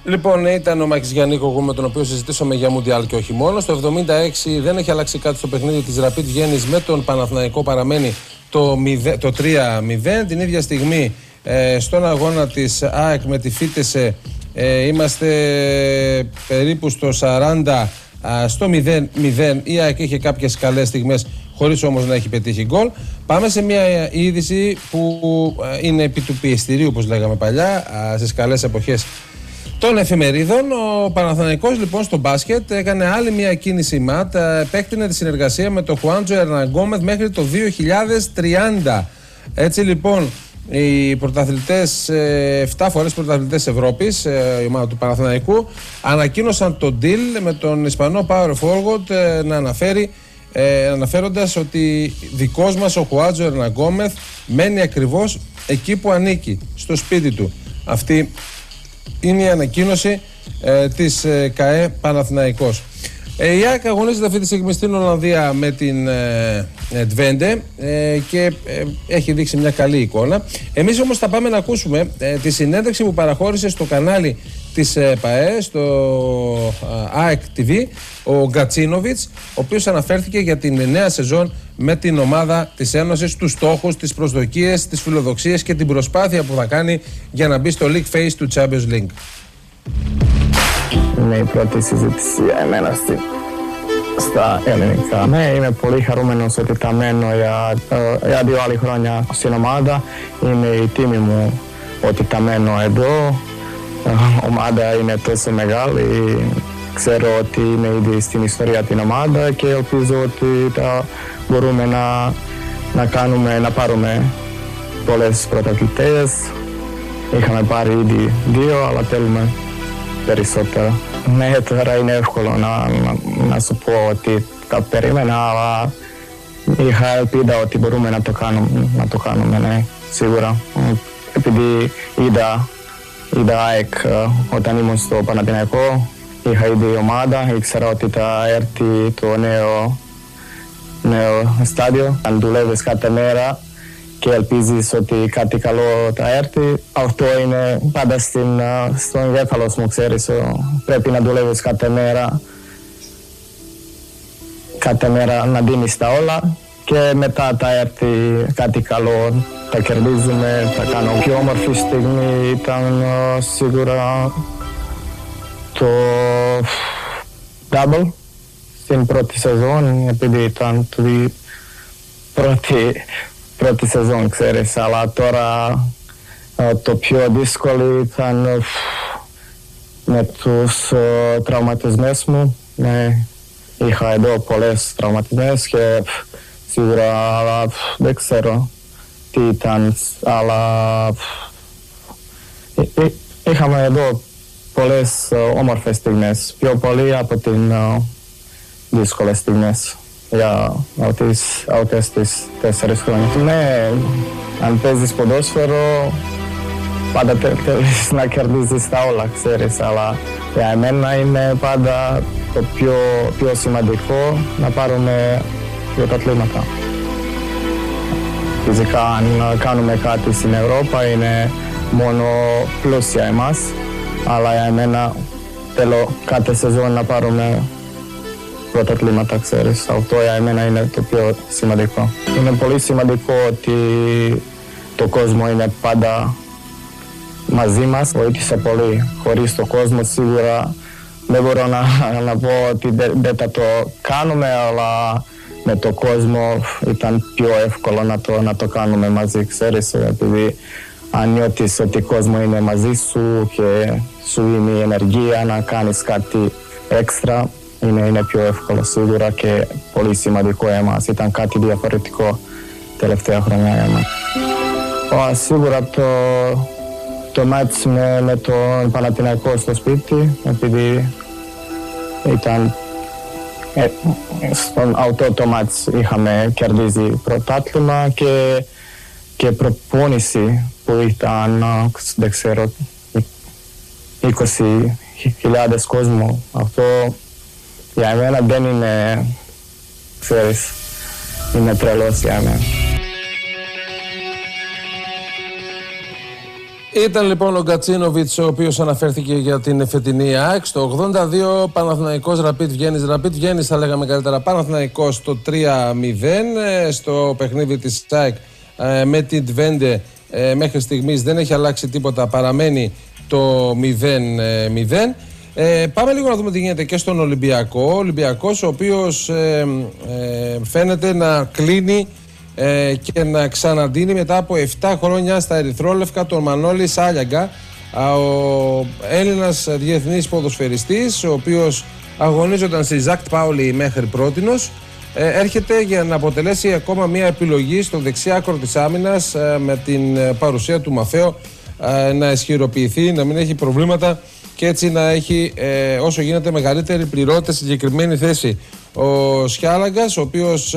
Λοιπόν, ήταν ο Μάκης Γιαννίκογλου με τον οποίο συζητήσαμε για Μουντιάλ και όχι μόνο. Στο 76 δεν έχει αλλάξει κάτι στο παιχνίδι της Rapid Βιέννης με τον Παναθηναϊκό, παραμένει το 3-0. Την ίδια στιγμή στον αγώνα της ΑΕΚ με τη Φίτεσε είμαστε περίπου στο 40, στο 0-0. Η ΑΕΚ είχε κάποιες καλές στιγμές χωρίς όμως να έχει πετύχει γκολ. Πάμε σε μια είδηση που είναι επί του πιεστηρίου, όπως λέγαμε παλιά, στις καλές εποχές των εφημερίδων. Ο Παναθηναϊκός λοιπόν στο μπάσκετ έκανε άλλη μια κίνηση ΜΑΤ, επέκτηνε τη συνεργασία με το Χουάντζο Ερναγκόμεθ μέχρι το 2030. Έτσι λοιπόν οι πρωταθλητές, 7 φορές πρωταθλητές Ευρώπης, η ομάδα του Παναθηναϊκού, ανακοίνωσαν το deal με τον Ισπανό Power Forward, αναφέροντας ότι δικός μας ο Χουάντζο Ερναγκόμεθ μένει ακριβώς εκεί που ανήκει, στο σπίτι του. Αυτή είναι η ανακοίνωση της ΚΑΕ Παναθηναϊκός. Η ΑΕΚ αγωνίζεται αυτή τη στιγμή στην Ολλανδία με την Twente και έχει δείξει μια καλή εικόνα. Εμείς όμως θα πάμε να ακούσουμε τη συνέντευξη που παραχώρησε στο κανάλι της ΠΑΕ, στο ΑΕΚ TV, ο Γκατσίνοβιτς, ο οποίος αναφέρθηκε για την νέα σεζόν με την ομάδα της Ένωσης, τους στόχους, τις προσδοκίες, τις φιλοδοξίες και την προσπάθεια που θα κάνει για να μπει στο League Phase του Champions League. Είναι η πρώτη συζήτηση για εμένα στα ελληνικά. Ναι, είμαι πολύ χαρούμενος ότι θα μένω για 2 άλλη χρόνια στην ομάδα. Είναι η τιμή μου ότι θα μένω εδώ. Η ομάδα είναι τόσο μεγάλη. Ξέρω ότι είναι ήδη στην ιστορία την ομάδα και ελπίζω ότι θα μπορούμε να πάρουμε πολλές πρωταθλητές. Είχαμε πάρει ήδη 2, αλλά θέλουμε περισσότερα. Ναι, τώρα είναι εύκολο να σου πω ότι θα περίμενα, αλλά είχα ελπίδα ότι μπορούμε να το κάνουμε, ναι, σίγουρα. Επειδή είδα ΑΕΚ όταν ήμουν στο Παναθηναϊκό, είχα ήδη ομάδα, ήξερα ότι θα έρθει το νέο στάδιο. Αν δουλεύεις κάθε μέρα και ελπίζεις ότι κάτι καλό θα έρθει, αυτό είναι πάντα στον εγκέφαλο μου, ξέρεις. Πρέπει να δουλεύεις κάθε μέρα να δίνεις τα όλα και μετά θα έρθει κάτι καλό, θα κερδίζουμε, θα κάνω. Η πιο όμορφη στιγμή ήταν σίγουρα το double στην πρώτη σεζόν, επειδή ήταν η πρώτη σεζόν, ξέρεις, αλλά τώρα το πιο δύσκολο ήταν με τους τραυματισμούς μου. Είχα εδώ πολλές τραυματισμούς και σίγουρα δεν ξέρω τι ήταν, αλλά είχαμε εδώ πολλές όμορφες στιγμές, πιο πολύ από τις δύσκολες στιγμές για αυτές τις 4 χρόνια. Ναι, αν παίζεις ποδόσφαιρο, πάντα θέλεις να κερδίζεις τα όλα, ξέρεις, αλλά για εμένα είναι πάντα το πιο σημαντικό να πάρουμε πρωταθλήματα. Φυσικά, αν κάνουμε κάτι στην Ευρώπη, είναι μόνο πλούς για εμάς, αλλά για εμένα θέλω κάθε σεζόν να πάρουμε πρωταθλήματα, ξέρεις. Αυτό για εμένα είναι το πιο σημαντικό. Είναι πολύ σημαντικό ότι το κόσμο είναι πάντα μαζί μας. Βοήθησε πολύ. Χωρίς το κόσμο σίγουρα δεν μπορώ να πω ότι δεν θα το κάνουμε, αλλά με το κόσμο ήταν πιο εύκολο να το κάνουμε μαζί, ξέρεις. Επειδή αν νιώθεις ότι ο κόσμο είναι μαζί σου και σου είναι η ενεργεία να κάνεις κάτι έξτρα, είναι πιο εύκολο σίγουρα και πολύ σημαντικό για εμάς. Ήταν κάτι διαφορετικό τελευταία χρονιά για εμάς. Σίγουρα το μάτς με τον Παναθηναϊκό στο σπίτι, επειδή ήταν στον αυτό το μάτς είχαμε κερδίσει πρωτάθλημα και προπόνηση που ήταν, δεν ξέρω, 20.000 κόσμο. Αυτό για εμένα δεν είναι, ξέρεις, είναι τρελός για μένα. Ήταν λοιπόν ο Γκατσίνοβιτς, ο οποίος αναφέρθηκε για την φετινή ΑΕΚ. Στο 82 Παναθηναϊκός Rapid Βιέννης, θα λέγαμε καλύτερα Παναθηναϊκός το 3-0. Στο παιχνίδι της ΑΕΚ με την Twente μέχρι στιγμής δεν έχει αλλάξει τίποτα, παραμένει το 0-0. Πάμε λίγο να δούμε τι γίνεται και στον Ολυμπιακό. Ο Ολυμπιακός, ο οποίος φαίνεται να κλείνει και να ξαναντίνει μετά από 7 χρόνια στα ερυθρόλευκα τον Μανώλη Σάλιαγκα, ο Έλληνας διεθνής ποδοσφαιριστής, ο οποίος αγωνίζονταν στη Ζακτ Πάουλι μέχρι πρότινος. Έρχεται για να αποτελέσει ακόμα μια επιλογή στο δεξιά άκρο της άμυνας, με την παρουσία του Μαφέο να ισχυροποιηθεί, να μην έχει προβλήματα και έτσι να έχει όσο γίνεται μεγαλύτερη πληρότητα στη συγκεκριμένη θέση. Ο Σιάλαγκας, ο οποίος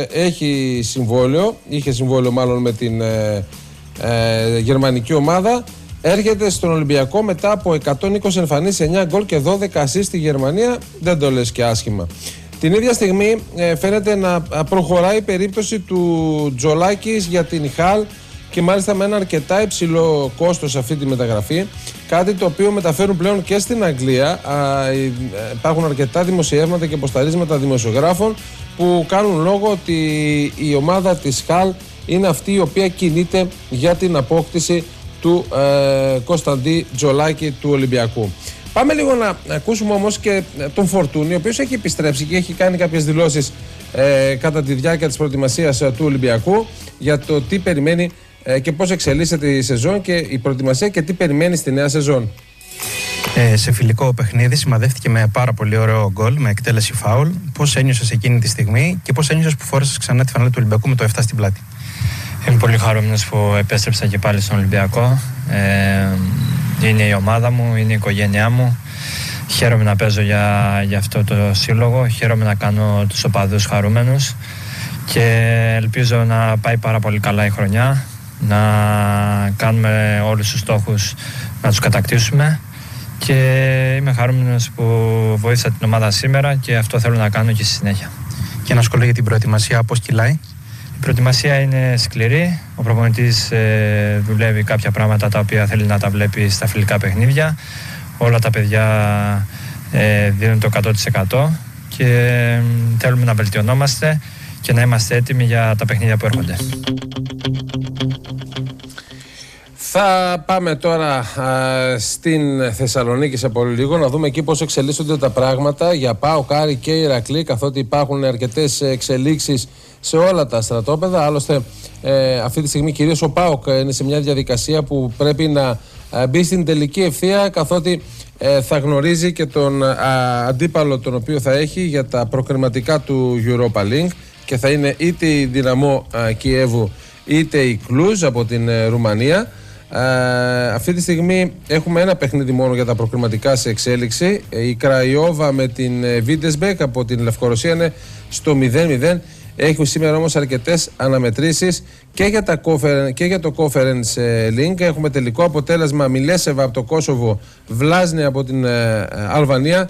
είχε συμβόλαιο μάλλον με την γερμανική ομάδα, έρχεται στον Ολυμπιακό μετά από 120 εμφανίσεις, 9 γκολ και 12 ασίστ στη Γερμανία. Δεν το λες και άσχημα. Την ίδια στιγμή φαίνεται να προχωράει η περίπτωση του Τζολάκης για την Χαλ, και μάλιστα με ένα αρκετά υψηλό κόστος αυτή τη μεταγραφή, κάτι το οποίο μεταφέρουν πλέον και στην Αγγλία. Υπάρχουν αρκετά δημοσιεύματα και ποσταρίσματα δημοσιογράφων που κάνουν λόγο ότι η ομάδα της Χαλ είναι αυτή η οποία κινείται για την απόκτηση του Κωνσταντί Τζολάκη του Ολυμπιακού. Πάμε λίγο να ακούσουμε όμως και τον Φορτούνη, ο οποίος έχει επιστρέψει και έχει κάνει κάποιες δηλώσεις κατά τη διάρκεια της προετοιμασίας του Ολυμπιακού για το τι περιμένει και πώς εξελίσσεται η σεζόν και η προετοιμασία και τι περιμένει στη νέα σεζόν. Σε φιλικό παιχνίδι σημαδεύτηκε με πάρα πολύ ωραίο γκολ, με εκτέλεση φάουλ. Πώς ένιωσες εκείνη τη στιγμή και πώς ένιωσες που φόρεσες ξανά τη φανέλα του Ολυμπιακού με το 7 στην πλάτη? Είμαι πολύ χαρούμενος που επέστρεψα και πάλι στον Ολυμπιακό. Είναι η ομάδα μου, είναι η οικογένειά μου. Χαίρομαι να παίζω για αυτό το σύλλογο, χαίρομαι να κάνω τους οπαδούς χαρούμενους και ελπίζω να πάει πάρα πολύ καλά η χρονιά, να κάνουμε όλους τους στόχους να τους κατακτήσουμε, και είμαι χαρούμενος που βοήθησα την ομάδα σήμερα και αυτό θέλω να κάνω και στη συνέχεια. Και ένα σχόλιο για την προετοιμασία, πώς κυλάει? Η προετοιμασία είναι σκληρή. Ο προπονητής δουλεύει κάποια πράγματα τα οποία θέλει να τα βλέπει στα φιλικά παιχνίδια. Όλα τα παιδιά δίνουν το 100% και θέλουμε να βελτιωνόμαστε και να είμαστε έτοιμοι για τα παιχνίδια που έρχονται. Θα πάμε τώρα στην Θεσσαλονίκη σε πολύ λίγο, να δούμε εκεί πώς εξελίσσονται τα πράγματα για ΠΑΟΚ, Άρη και Ηρακλή, καθότι υπάρχουν αρκετές εξελίξεις σε όλα τα στρατόπεδα. Άλλωστε αυτή τη στιγμή κυρίως ο ΠΑΟΚ είναι σε μια διαδικασία που πρέπει να μπει στην τελική ευθεία, καθότι θα γνωρίζει και τον αντίπαλο τον οποίο θα έχει για τα προκριματικά του Europa League, και θα είναι είτε η Δυναμό Κιέβου είτε η Κλούζ από την Ρουμανία. Αυτή τη στιγμή έχουμε ένα παιχνίδι μόνο για τα προκριματικά σε εξέλιξη. Η Κραϊόβα με την Βίντεσμπεκ από την Λευκορωσία είναι στο 0-0. Έχουμε σήμερα όμως αρκετές αναμετρήσεις και για το Conference Link. Έχουμε τελικό αποτέλεσμα Μιλέσεβα από το Κόσοβο, Βλάζνη από την Αλβανία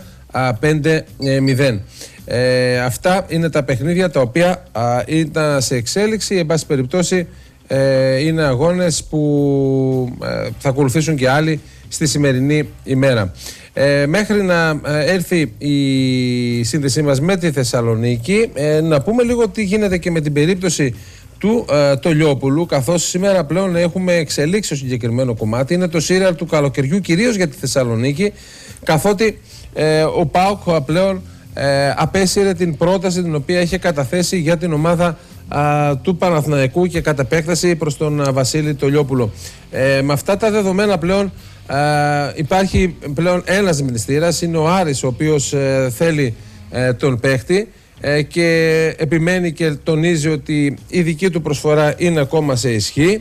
5-0. Αυτά είναι τα παιχνίδια τα οποία ήταν σε εξέλιξη. Εν πάση περιπτώσει είναι αγώνες που θα ακολουθήσουν και άλλοι στη σημερινή ημέρα. Μέχρι να έρθει η σύνδεσή μας με τη Θεσσαλονίκη, να πούμε λίγο τι γίνεται και με την περίπτωση του Τολιόπουλου, καθώς σήμερα πλέον έχουμε εξελίξει το συγκεκριμένο κομμάτι. Είναι το σύριαλ του καλοκαιριού κυρίως για τη Θεσσαλονίκη, καθότι ο ΠΑΟΚ πλέον απέσυρε την πρόταση την οποία είχε καταθέσει για την ομάδα του Παναθηναϊκού και κατ' επέκταση προς τον Βασίλη Τολιόπουλο. Με αυτά τα δεδομένα πλέον υπάρχει πλέον ένας μνηστήρας, είναι ο Άρης, ο οποίος θέλει τον παίχτη και επιμένει και τονίζει ότι η δική του προσφορά είναι ακόμα σε ισχύ.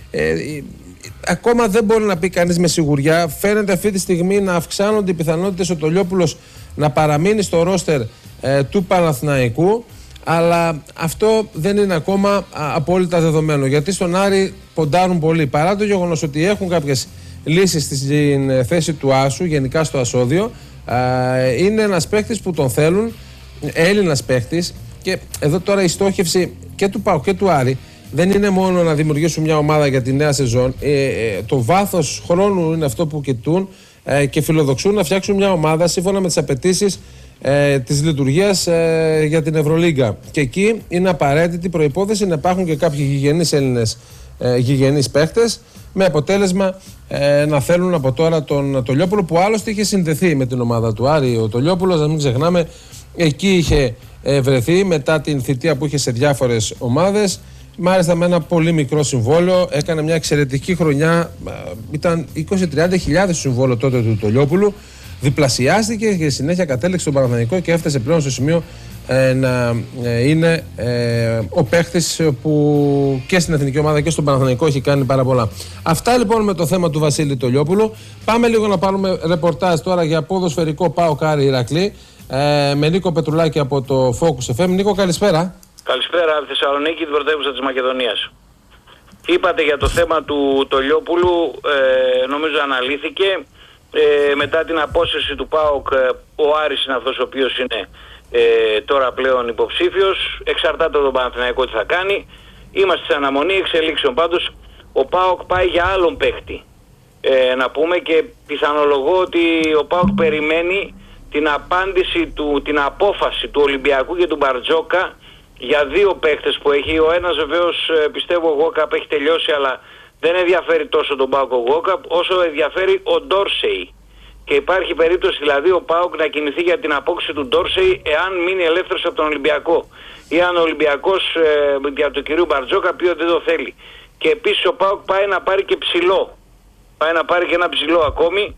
Ακόμα δεν μπορεί να πει κανείς με σιγουριά. Φαίνεται αυτή τη στιγμή να αυξάνονται οι πιθανότητες ο Τολιόπουλος να παραμείνει στο ρόστερ του Παναθηναϊκού, αλλά αυτό δεν είναι ακόμα απόλυτα δεδομένο, γιατί στον Άρη ποντάρουν πολύ, παρά το γεγονός ότι έχουν κάποιες λύσεις στην θέση του Άσου, γενικά στο Ασώδιο. Είναι ένας παίχτης που τον θέλουν, Έλληνας παίχτης, και εδώ τώρα η στόχευση και του ΠΑΟΚ και του Άρη δεν είναι μόνο να δημιουργήσουν μια ομάδα για τη νέα σεζόν. Το βάθος χρόνου είναι αυτό που κοιτούν και φιλοδοξούν να φτιάξουν μια ομάδα σύμφωνα με τις απαιτήσεις της λειτουργίας για την Ευρωλίγκα. Και εκεί είναι απαραίτητη προϋπόθεση να υπάρχουν και κάποιοι γηγενείς Έλληνες γηγενείς παίχτες, με αποτέλεσμα να θέλουν από τώρα τον Τολιόπουλο, που άλλωστε είχε συνδεθεί με την ομάδα του Άρη. Ο Τολιόπουλος, να μην ξεχνάμε, εκεί είχε βρεθεί μετά την θητεία που είχε σε διάφορες ομάδες. Μάλιστα με ένα πολύ μικρό συμβόλαιο, έκανε μια εξαιρετική χρονιά. Ήταν 20-30 χιλιάδες συμβόλαιο τότε του Τολιόπουλου. Διπλασιάστηκε και συνέχεια κατέληξε στον Παναθηναϊκό και έφτασε πλέον στο σημείο να είναι ο παίχτης που και στην εθνική ομάδα και στον Παναθηναϊκό έχει κάνει πάρα πολλά. Αυτά λοιπόν με το θέμα του Βασίλη Τολιόπουλου. Πάμε λίγο να πάρουμε ρεπορτάζ τώρα για ποδοσφαιρικό ΠΑΟΚ Άρη Ηρακλή με Νίκο Πετρουλάκη από το Focus FM. Νίκο, καλησπέρα. Καλησπέρα, Θεσσαλονίκη, την πρωτεύουσα της Μακεδονίας. Είπατε για το θέμα του Τολιόπουλου, νομίζω αναλύθηκε. Μετά την απόσυρση του ΠΑΟΚ, ο Άρης είναι αυτός ο οποίος είναι τώρα πλέον υποψήφιος. Εξαρτάται από τον Παναθηναϊκό τι θα κάνει. Είμαστε σε αναμονή εξελίξεων. Πάντως ο ΠΑΟΚ πάει για άλλον παίχτη. Να πούμε, και πιθανολογώ ότι ο ΠΑΟΚ περιμένει την απάντηση την απόφαση του Ολυμπιακού και του Μπαρτζόκα για δύο παίχτες που έχει. Ο ένας βεβαίως πιστεύω ο Γόκαπ έχει τελειώσει, αλλά δεν ενδιαφέρει τόσο τον ΠΑΟΚ ο Γόκαπ όσο ενδιαφέρει ο Ντόρσεϊ. Και υπάρχει περίπτωση δηλαδή ο ΠΑΟΚ να κινηθεί για την απόκτηση του Ντόρσεϊ εάν μείνει ελεύθερος από τον Ολυμπιακό. Ή αν ο Ολυμπιακός για τον κύριο Μπαρτζόκα πει ότι δεν το θέλει. Και επίσης ο ΠΑΟΚ πάει να πάρει και ψηλό. Πάει να πάρει και ένα ψηλό ακόμη.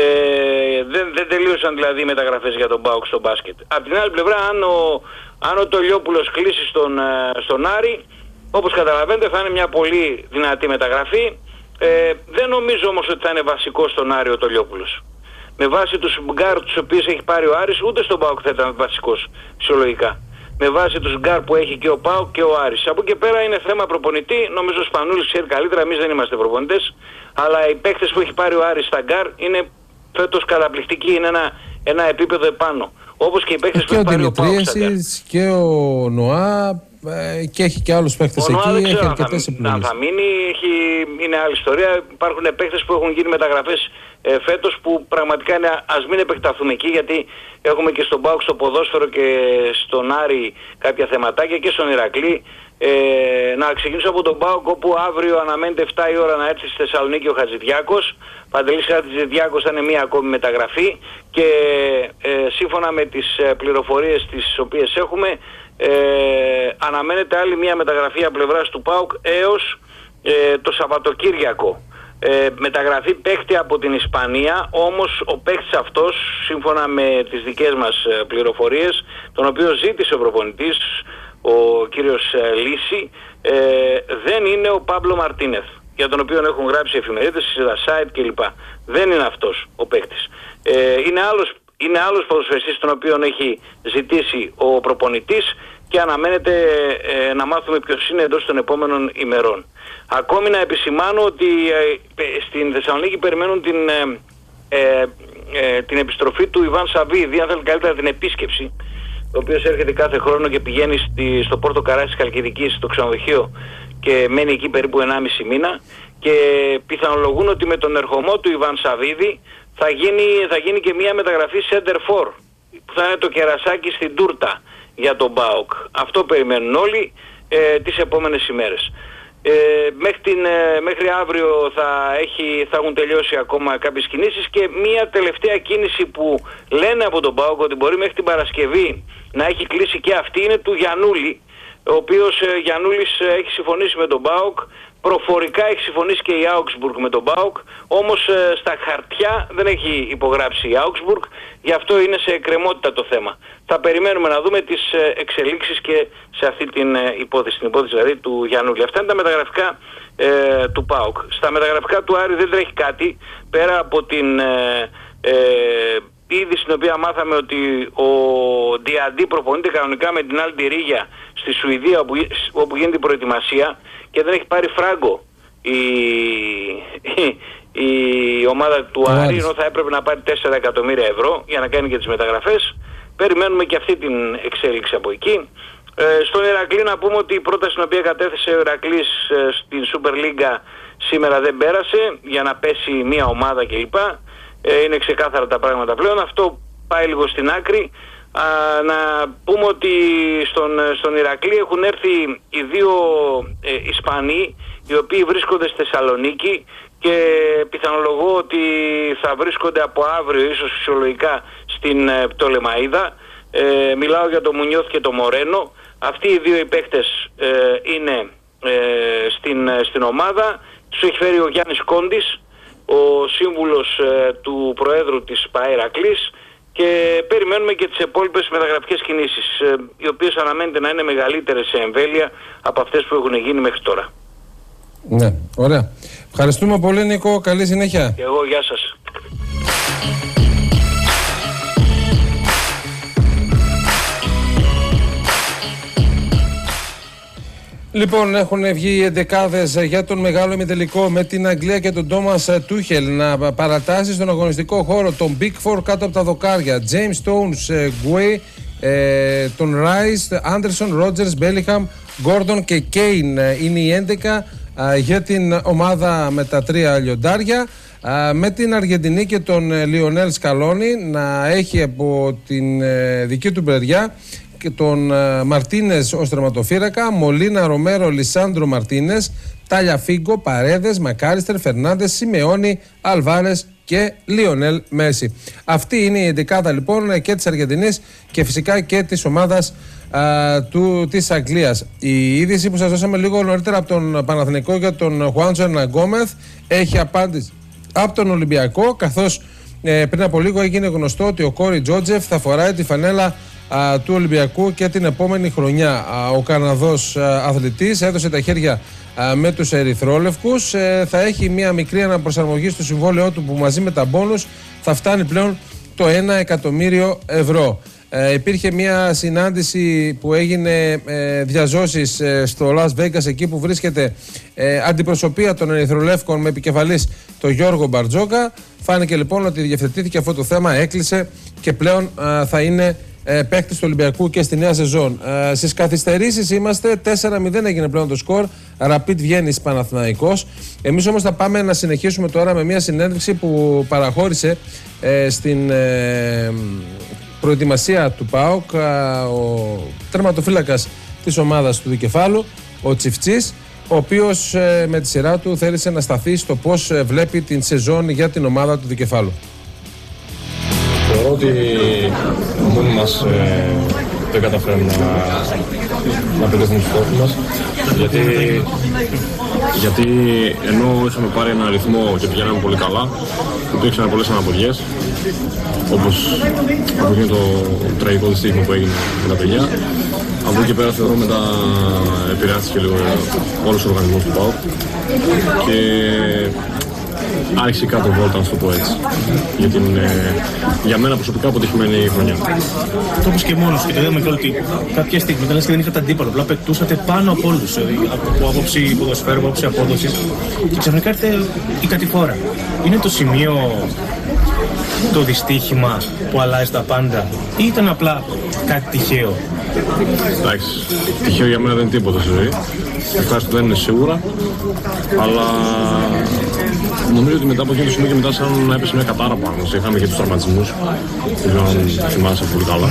Δεν τελείωσαν δηλαδή οι μεταγραφές για τον ΠΑΟΚ στο μπάσκετ. Απ' την άλλη πλευρά, αν ο Τολιόπουλος κλείσει στον Άρη, όπως καταλαβαίνετε θα είναι μια πολύ δυνατή μεταγραφή. Δεν νομίζω όμως ότι θα είναι βασικό στον Άρη ο Τολιόπουλος. Με βάση τους γκάρ τους οποίους έχει πάρει ο Άρης, ούτε στον ΠΑΟΚ θα ήταν βασικός φυσιολογικά. Με βάση τους γκάρ που έχει και ο ΠΑΟΚ και ο Άρης. Από εκεί πέρα είναι θέμα προπονητή. Νομίζω ο Σπανούλης ξέρει καλύτερα, εμείς δεν είμαστε προπονητές. Αλλά οι παίκτες που έχει πάρει ο Άρης στα γκάρ είναι φέτος καταπληκτική, είναι ένα επίπεδο επάνω. Όπως και οι παίκτες που έχει πάρει ο ΠΑΟΚ στα γκάρ. Και ο Νοά και έχει και άλλους παίκτες εκεί. Έχει αρκετές επιλογές. Αν θα μείνει, είναι άλλη ιστορία. Υπάρχουν παίκτες που έχουν γίνει μεταγραφές φέτος που πραγματικά είναι, ας μην επεκταθούμε εκεί, γιατί έχουμε και στον ΠΑΟΚ στο ποδόσφαιρο και στον Άρη κάποια θεματάκια και στον Ηρακλή. Να ξεκινήσω από τον ΠΑΟΚ, όπου αύριο αναμένεται 7 η ώρα να έρθει στη Θεσσαλονίκη ο Χατζηδιάκος. Παντελής Χατζηδιάκος θα είναι μία ακόμη μεταγραφή και σύμφωνα με τις πληροφορίες τις οποίες έχουμε, αναμένεται άλλη μία μεταγραφή από πλευράς του ΠΑΟΚ έως το Σαββατοκύριακο. Μεταγραφή παίκτη από την Ισπανία, όμως ο παίκτης αυτός, σύμφωνα με τις δικές μας πληροφορίες, τον οποίο ζήτησε ο προπονητής, ο κύριος Λύση, δεν είναι ο Πάμπλο Μαρτίνεθ, για τον οποίο έχουν γράψει εφημερίδες, site κλπ. Δεν είναι αυτός ο παίκτης. Είναι άλλος ποδοσφαιριστής τον οποίο έχει ζητήσει ο προπονητής και αναμένεται να μάθουμε ποιος είναι εντός των επόμενων ημερών. Ακόμη να επισημάνω ότι στην Θεσσαλονίκη περιμένουν την επιστροφή του Ιβάν Σαββίδη, αν θέλει καλύτερα την επίσκεψη, ο οποίος έρχεται κάθε χρόνο και πηγαίνει στο Πόρτο Καράσι της Χαλκιδικής, στο ξενοδοχείο, και μένει εκεί περίπου 1,5 μήνα, και πιθανολογούν ότι με τον ερχομό του Ιβάν Σαββίδη θα γίνει και μια μεταγραφή center for, που θα είναι το κερασάκι στην τούρτα για τον ΠΑΟΚ. Αυτό περιμένουν όλοι τις επόμενες ημέρες. Μέχρι αύριο θα έχουν τελειώσει ακόμα κάποιες κινήσεις, και μια τελευταία κίνηση που λένε από τον ΠΑΟΚ ότι μπορεί μέχρι την Παρασκευή να έχει κλείσει και αυτή, είναι του Γιαννούλη, ο οποίος Γιαννούλης έχει συμφωνήσει με τον ΠΑΟΚ. Προφορικά έχει συμφωνήσει και η Augsburg με τον ΠΑΟΚ, όμως στα χαρτιά δεν έχει υπογράψει η Augsburg, γι' αυτό είναι σε εκκρεμότητα το θέμα. Θα περιμένουμε να δούμε τις εξελίξεις και σε αυτή την υπόθεση δηλαδή του Γιαννούλη. Αυτά είναι τα μεταγραφικά του ΠΑΟΚ. Στα μεταγραφικά του Άρη δεν τρέχει κάτι, πέρα από την είδηση στην οποία μάθαμε ότι ο Διαντή προπονείται κανονικά με την Άλντι Ρίγια στη Σουηδία, όπου γίνεται η προετοιμασία, και δεν έχει πάρει φράγκο η ομάδα του Άρη, ενώ θα έπρεπε να πάρει 4 εκατομμύρια ευρώ για να κάνει και τις μεταγραφές. Περιμένουμε και αυτή την εξέλιξη από εκεί. Στον Ηρακλή να πούμε ότι η πρόταση την οποία κατέθεσε ο Ηρακλής στην Super League σήμερα δεν πέρασε για να πέσει μια ομάδα κλπ. Είναι ξεκάθαρα τα πράγματα πλέον. Αυτό πάει λίγο στην άκρη. Να πούμε ότι στον Ηρακλή έχουν έρθει οι δύο Ισπανοί οι οποίοι βρίσκονται στη Θεσσαλονίκη και πιθανολογώ ότι θα βρίσκονται από αύριο ίσως φυσιολογικά στην Πτολεμαΐδα. Μιλάω για το Μουνιώθ και το Μορένο. Αυτοί οι δύο οι παίκτες είναι στην ομάδα. Τους έχει φέρει ο Γιάννης Κόντης, ο σύμβουλος του Προέδρου της ΠΑΕ Ηρακλής, και περιμένουμε και τις υπόλοιπες μεταγραφικές κινήσεις, οι οποίες αναμένεται να είναι μεγαλύτερες σε εμβέλεια από αυτές που έχουν γίνει μέχρι τώρα. Ναι, ωραία. Ευχαριστούμε πολύ, Νίκο. Καλή συνέχεια. Και εγώ, γεια σας. Λοιπόν, έχουν βγει οι εντεκάδες για τον μεγάλο ημιτελικό με την Αγγλία και τον Τόμας Τούχελ να παρατάσει στον αγωνιστικό χώρο τον Big Four κάτω από τα δοκάρια. James Stones, Γκουέι, τον Rice, Anderson, Rogers, Bellingham, Gordon και Kane είναι οι 11 για την ομάδα με τα 3 λιοντάρια. Με την Αργεντινή και τον Λιονέλ Σκαλόνι να έχει από την δική του πλευριά και τον Μαρτίνες ως τερματοφύρακα, Μολίνα, Ρομέρο, Λισάνδρο Μαρτίνες, Τάλια Φίγκο, Παρέδες, Μακάριστερ, Φερνάντες, Σιμεώνη, Αλβάρες και Λιονέλ Μέση. Αυτή είναι η εντεκάδα λοιπόν και της Αργεντινής και φυσικά και της ομάδας της Αγγλίας. Η είδηση που σας δώσαμε λίγο νωρίτερα από τον Παναθηναϊκό για τον Χουάντσο Ερναγκόμεθ έχει απάντηση από τον Ολυμπιακό, καθώς πριν από λίγο έγινε γνωστό ότι ο Κόρι Τζότζεφ θα φοράει τη φανέλα του Ολυμπιακού και την επόμενη χρονιά. Ο Καναδός αθλητής έδωσε τα χέρια με τους ερυθρόλευκους. Θα έχει μια μικρή αναπροσαρμογή στο συμβόλαιό του που μαζί με τα μπόνους θα φτάνει πλέον το 1 εκατομμύριο ευρώ. Υπήρχε μια συνάντηση που έγινε διαζώσεις στο Las Vegas, εκεί που βρίσκεται αντιπροσωπεία των ερυθρολεύκων με επικεφαλής τον Γιώργο Μπαρτζόκα. Φάνηκε λοιπόν ότι διευθετήθηκε αυτό το θέμα, έκλεισε και πλέον θα είναι παίκτης του Ολυμπιακού και στη νέα σεζόν. Στις καθυστερήσεις είμαστε, 4-0 έγινε πλέον το σκορ, Rapid Βιέννης Παναθηναϊκός. Εμείς όμως θα πάμε να συνεχίσουμε τώρα με μια συνέντευξη που παραχώρησε στην προετοιμασία του ΠΑΟΚ ο τερματοφύλακας της ομάδας του Δικεφάλου, ο Τσιφτσής, ο οποίος με τη σειρά του θέλησε να σταθεί στο πώς βλέπει την σεζόν για την ομάδα του Δικεφάλου. Θεωρώ ότι μόνοι μας δεν καταφέραμε να πετύχουμε τους στόχους μας, γιατί ενώ είχαμε πάρει ένα ρυθμό και πηγαίναμε πολύ καλά, υπήρξαν πολλές αναποδιές, όπως από το τραγικό δυστύχημα που έγινε με τα παιδιά. Από εκεί πέρα θεωρώ μετά επηρεάστηκε λίγο όλος ο οργανισμός του ΠΑΟΚ και άρχισε κάτω βόλτα, να το πω έτσι. Για μένα προσωπικά αποτυχημένη η χρονιά. Το όπως και μόνος, και το είδαμε και ότι κάποια στιγμή ήταν και δεν είχατε αντίπαλο, απλά πετούσατε πάνω από όλους, από άποψη ποδοσφαίρου, από άποψη απόδοσης, και ξαφνικά έρχεται η κατηφόρα. Είναι το σημείο, το δυστύχημα που αλλάζει τα πάντα, ή ήταν απλά κάτι τυχαίο? Εντάξει, τυχαίο για μένα δεν είναι τίποτα στη ζωή. Ευχάριστο δεν είναι σίγουρα, αλλά νομίζω ότι μετά από εκείνο το σημείο και μετά σαν να έπεσε μια κατάρα πάνω μας. Είχαμε και τους τραυματισμούς, δεν θυμάσαι πολύ καλά.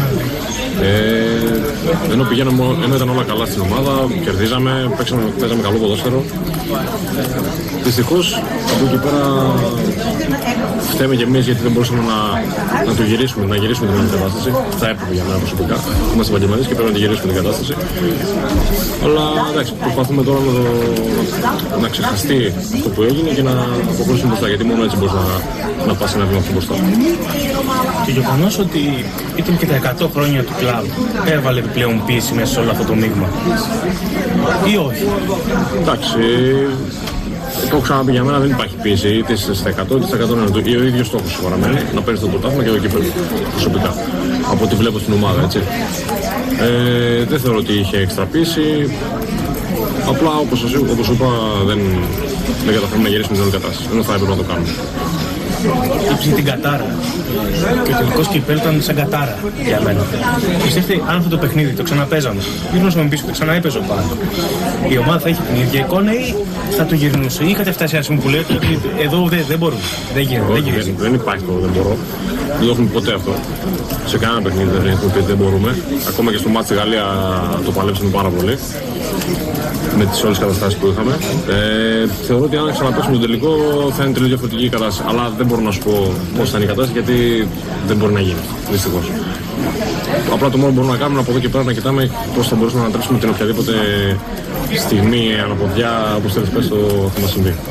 Ενώ ενώ ήταν όλα καλά στην ομάδα, κερδίζαμε, παίζαμε καλό ποδόσφαιρο. Δυστυχώς από εκεί πέρα φταίμε και εμείς, γιατί δεν μπορούσαμε να το γυρίσουμε, να γυρίσουμε την όλη κατάσταση. Θα έπρεπε για μένα προσωπικά. Είμαστε επαγγελματίες και πρέπει να τη γυρίσουμε την κατάσταση. Αλλά εντάξει, προσπαθούμε τώρα να ξεχαστεί αυτό που έγινε και να προχωρήσουμε μπροστά, γιατί μόνο έτσι μπορείς να πας ένα βήμα μπροστά. Το γεγονός ότι ήταν και τα 100 χρόνια του κλαμπ έβαλε επιπλέον πίεση μέσα σε όλο αυτό το μείγμα, ή όχι? Εντάξει, το έχω ξαναπεί, για μένα δεν υπάρχει πίεση, είτε στα 100 είτε στα 101. Ο ίδιος στόχος σου παραμένει, να παίρνεις το πρωτάθλημα και το κύπελλο προσωπικά, από ό,τι βλέπω στην ομάδα, έτσι. Δεν θεωρώ ότι είχε έξτρα πίεση. Απλά όπως είπα, δεν καταφέρουμε να γυρίσουμε την όλη κατάσταση, ενώ θα έπρεπε να το κάνουμε. Ήψη την κατάρα. Και ο τελικός κυπέλλου ήταν σαν κατάρα για μένα. Πιστεύετε, αν αυτό το παιχνίδι το ξαναπέζαμε, γυρνούσαμε πίσω και ξανά έπαιζε ο ΠΑΟΚ, η ομάδα θα έχει την ίδια εικόνα ή θα το γυρνούσε? Ή είχατε φτάσει ένα σημείο που λέτε ότι εδώ δεν μπορούμε. Δεν γυρίζει. Δεν υπάρχει το δεν μπορώ. Δεν το έχουμε ποτέ αυτό. Σε κανένα παιχνίδι δεν έχουμε πει δεν μπορούμε. Ακόμα και στο μάτι στη Γαλλία το παλέψαμε πάρα πολύ. Με τις όλες τις καταστάσεις που είχαμε. Θεωρώ ότι αν ξαναπέξουμε τον τελικό θα είναι τελείως διαφορετική η κατάσταση. Αλλά δεν μπορώ να σου πω πώς θα είναι η κατάσταση γιατί δεν μπορεί να γίνει. Δυστυχώς. Απλά το μόνο που μπορούμε να κάνουμε από εδώ και πέρα να κοιτάμε πώς θα μπορούσαμε να ανατρέψουμε την οποιαδήποτε στιγμή, αναποδιά, όπως θέλεις πες, θα μας συμβεί.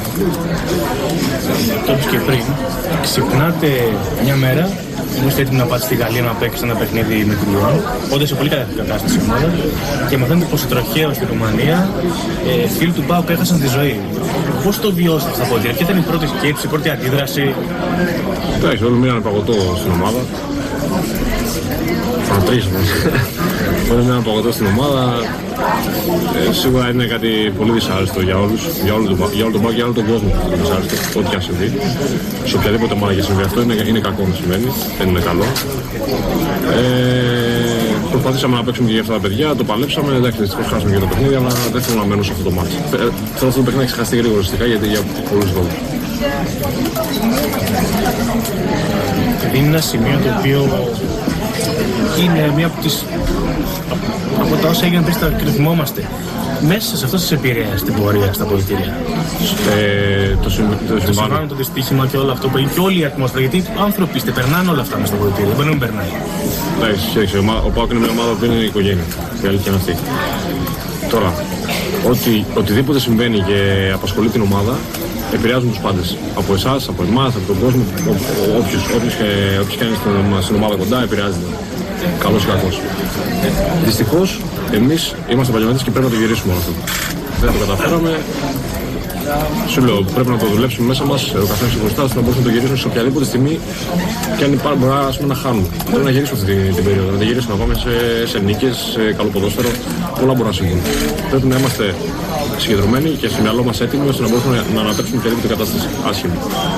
Το είπες και πριν, ξυπνάτε μια μέρα, είστε έτοιμοι να πάτε στη Γαλλία να παίξετε ένα παιχνίδι με την Λιόν, όντας σε πολύ καλή κατάσταση η ομάδα, και μαθαίνετε πως η τροχαία στη Ρουμανία φίλοι του ΠΑΟΚ έχασαν τη ζωή. Πώς το βιώσατε στα πόδια, ποια ήταν η πρώτη σκέψη, η πρώτη αντίδραση? Εντάξει, όλοι μείνανε παγωτό στην ομάδα. Φανατρίσουμε. Όλοι μείνανε παγωτό στην ομάδα. Σίγουρα είναι κάτι πολύ δυσάρεστο για όλους, για όλο τον ΠΑΟΚ, για όλο τον κόσμο. Δυσάρεστο, ό,τι και αν συμβεί. Σε οποιαδήποτε ομάδα και συμβεί αυτό είναι κακό να συμβαίνει, δεν είναι καλό. Προσπαθήσαμε να παίξουμε και για αυτά τα παιδιά, το παλέψαμε. Εντάξει, δυστυχώς χάσαμε και το παιχνίδι, αλλά δεν θέλω να μένω σε αυτό το μάτι. Θέλω αυτό το παιχνίδι να ξεχαστεί γρήγορα γιατί για πολλούς λόγους. Είναι ένα σημείο το οποίο είναι μία από τα όσα έγιναν πριν και το θυμόμαστε. Μέσα σε αυτό σας επηρέασε την πορεία στα πολιτήρια? Το συμβάν, το δυστύχημα και όλο αυτό που έγινε και όλη η ατμόσφαιρα. Γιατί άνθρωποι είστε, περνάνε όλα αυτά μέσα στα πολιτήρια. Δεν περνάει. Εντάξει, ο ΠΑΟΚ είναι μια ομάδα που είναι οικογένεια. Η αλήθεια είναι αυτή. Τώρα, οτιδήποτε συμβαίνει και απασχολεί την ομάδα, επηρεάζουν τους πάντες. Από εσάς, από εμάς, από τον κόσμο, όποιος και είναι στην ομάδα κοντά, επηρεάζεται. Καλός ή κακός. Δυστυχώς, εμείς είμαστε επαγγελματίες και πρέπει να το γυρίσουμε όλο αυτό. Δεν το καταφέραμε. Σου λέω, πρέπει να το δουλέψουμε μέσα μας, ο καθένας ξεχωριστά, ώστε να μπορούμε να το γυρίσουμε σε οποιαδήποτε στιγμή και αν υπάρχει, μπορεί να χάνουμε. Πρέπει να γυρίσουμε αυτή την περίοδο, να τη γυρίσουμε, να πάμε σε νίκες, σε καλό ποδόσφαιρο. Πολλά μπορούν να συμβούν. Πρέπει να είμαστε συγκεντρωμένοι και στο μυαλό μας έτοιμοι ώστε να μπορούμε να ανατρέψουμε οποιαδήποτε κατάσταση άσχημη.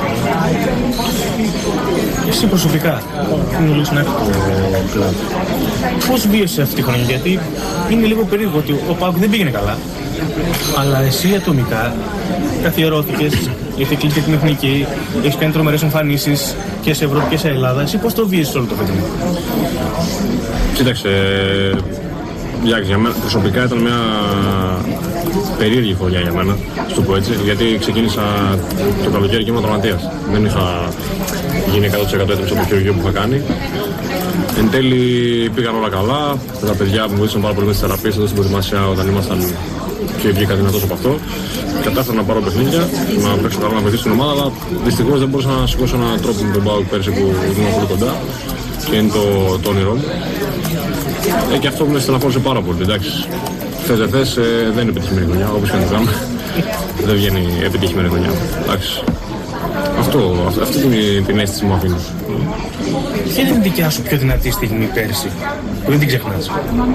Εσύ προσωπικά, είναι λίγο να έχω πλάτη. Πώς βίωσες αυτή τη χρονιά, γιατί είναι λίγο περίεργο ότι ο ΠΑΟΚ δεν πήγαινε καλά, αλλά εσύ ατομικά καθιερώθηκες, ήρθε κλείσει την εθνική, έχεις κάνει τρομερές εμφανίσεις και σε Ευρώπη και σε Ελλάδα. Εσύ πώς το βίωσες όλο το φετινό? Κοίταξε, για μένα προσωπικά ήταν μια περίεργη χρονιά για μένα, στο πω έτσι, γιατί ξεκίνησα το καλοκαίρι και ήμουν τραυματίας. Δεν είχα γίνει 100% έτοιμος από το χειρουργείο που είχα κάνει. Εν τέλει πήγαν όλα καλά, τα παιδιά μου βοήθησαν πάρα πολύ με τις θεραπείες εδώ στην προετοιμασία όταν ήμασταν και βγήκα δυνατός από αυτό. Κατάφερα να πάρω παιχνίδια, να παίξω καλά, να βοηθήσω την ομάδα, αλλά δυστυχώς δεν μπορούσα να σηκώσω έναν τρόπο με τον ΠΑΟΚ πέρσι που ήμουν πολύ κοντά και είναι το όνειρό μου. Και αυτό με στεναχώρησε πάρα πολύ, εντάξει. Θες δεν είναι επιτυχημένη χρονιά, όπως και να το κάνουμε. Δεν βγαίνει επιτυχημένη χρονιά. Εντάξει. Αυτή την αίσθηση μου αφήνει. Ποια είναι η δικιά σου πιο δυνατή στιγμή πέρσι, που δεν την ξεχνάς?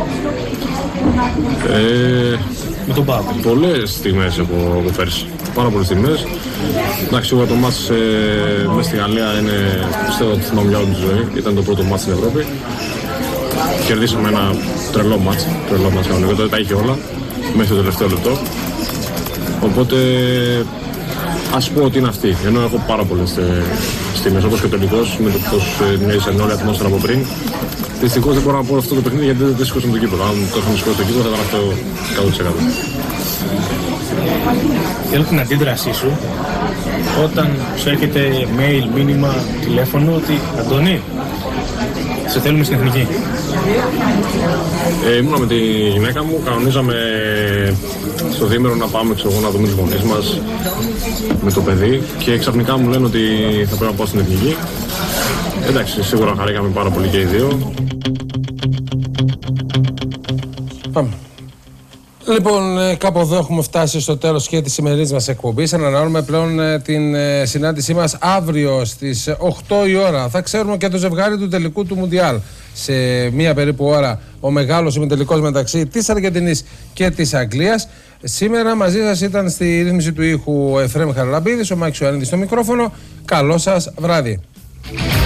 Με τον ΠΑΟΚ. Πολλές στιγμές από πέρσι. Πάρα πολλές στιγμές. Εντάξει, σίγουρα το μάτς μέσα στη Γαλλία είναι, πιστεύω ότι θυμάμαι για όλη τη ζωή. Ήταν το πρώτο μάτς στην Ευρώπη. Κερδίσαμε ένα τρελό μάτς κανονικό, τότε τα είχε όλα, μέχρι το τελευταίο λεπτό. Οπότε ας πω ότι είναι αυτή, ενώ έχω πάρα πολλές στιγμές, όπως και ο τελικός, με το πώς μοιάζει όλη η ατμόσφαιρα από πριν. Δυστυχώς δεν μπορώ να πω αυτό το παιχνίδι γιατί δεν σηκώσαμε το κήπεδο. Αν το είχαμε σηκώσει το κήπεδο θα ήταν αυτό 100%. Θέλω την αντίδρασή σου όταν σου έρχεται mail, μήνυμα, τηλέφωνο ότι Αντώνη, σε θέλουμε στην εθνική. Ήμουνα με τη γυναίκα μου, κανονίζαμε στο διήμερο να πάμε να δούμε τους γονείς μας με το παιδί και ξαφνικά μου λένε ότι θα πρέπει να πάω στην εθνική. Εντάξει, σίγουρα χαρήκαμε πάρα πολύ και οι δύο. Πάμε. Λοιπόν, κάπου εδώ έχουμε φτάσει στο τέλος και της σημερινής μας εκπομπής. Ανανεώνουμε πλέον την συνάντησή μας αύριο στις 8 η ώρα. Θα ξέρουμε και το ζευγάρι του τελικού του Μουντιάλ. Σε μία περίπου ώρα ο μεγάλος ημιτελικός μεταξύ της Αργεντινής και της Αγγλίας. Σήμερα μαζί σας ήταν στη ρύθμιση του ήχου Εφραίμ Χαραλαμπίδης, ο Μάκης Ιωαννίδης στο μικρόφωνο Καλό σας βράδυ.